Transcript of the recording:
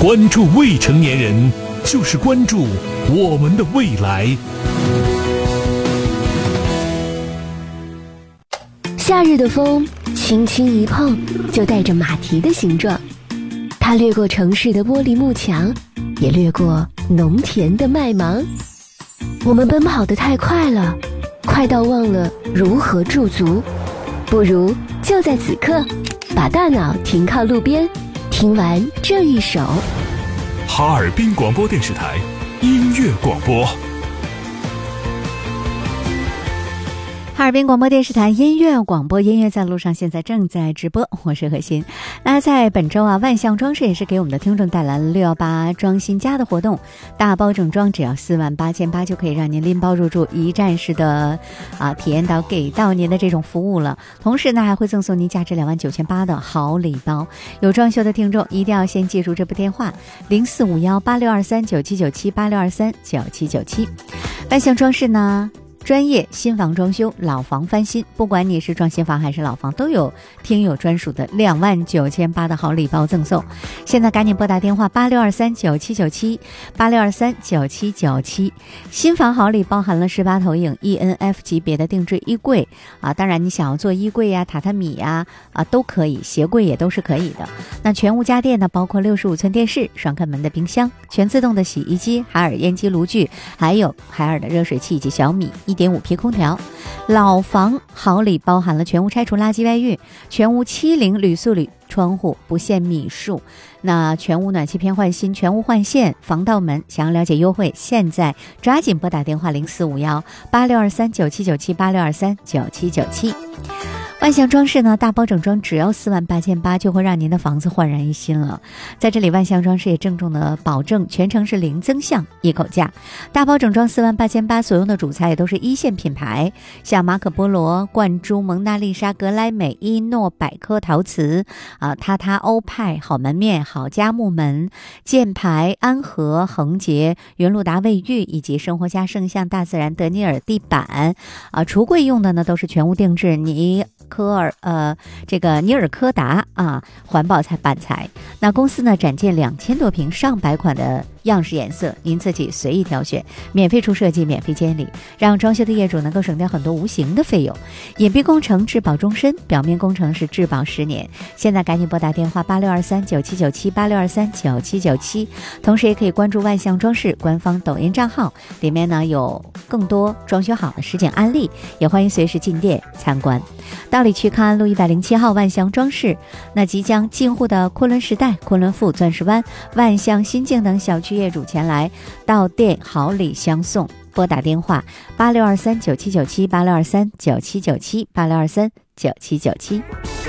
关注未成年人，就是关注我们的未来。 夏日的风轻轻一碰，就带着马蹄的形状。它掠过城市的玻璃幕墙，也掠过农田的麦芒。我们奔跑得太快了，快到忘了如何驻足。不如就在此刻，把大脑停靠路边，听完这一首哈尔滨广播电视台音乐广播。 哈尔滨广播电视台音乐广播，音乐在路上，现在正在直播，我是何欣。那在本周万象装饰也是给我们的听众带来了618装新家的活动，大包整装只要48800就可以让您拎包入住，一站式的体验到给到您的这种服务了。同时呢，还会赠送您价值29800的好礼包。有装修的听众一定要先记住这部电话04518623979786239797。万象装饰呢，专业新房装修，老房翻新，不管你是装新房还是老房，都有听友专属的29800的好礼包赠送。现在赶紧拨打电话8623979786239797。新房好礼包含了18投影 ENF 级别的定制衣柜当然你想要做衣柜呀、榻榻米呀都可以，鞋柜也都是可以的。那全屋家电呢，包括65寸电视、双开门的冰箱、全自动的洗衣机、海尔烟机炉具，还有海尔的热水器以及小米1.5匹空调。老房好礼包含了全屋拆除垃圾外运，全屋70铝塑铝窗户，不限米数。那全屋暖气片换新，全屋换线，防盗门。想要了解优惠，现在抓紧拨打电话04518623979786239797。万象装饰呢，大包整装只要48800就会让您的房子焕然一新了。在这里，万象装饰也郑重的保证全程是零增项一口价。大包整装48800，所用的主材也都是一线品牌，像马可波罗、冠珠、蒙娜丽莎、格莱美、伊诺、百科陶瓷榻榻、欧派、好门面、好家木门、箭牌、安和、恒洁、云露达卫浴，以及生活家圣象、大自然、德尼尔地板橱柜用的呢都是全屋定制尼尔柯达环保板材。那公司呢展建2000多平上百款的样式颜色，您自己随意挑选，免费出设计，免费监理，让装修的业主能够省掉很多无形的费用。隐蔽工程质保终身，表面工程是质保10年。现在赶紧拨打电话8623979786239797，同时也可以关注万象装饰官方抖音账号，里面呢有更多装修好的实景案例，也欢迎随时进店参观。道里区康安路107号万象装饰，那即将进户的昆仑时代、昆仑富、钻石湾、万象新境等小区业主前来到店好礼相送。拨打电话862397979623979786239797。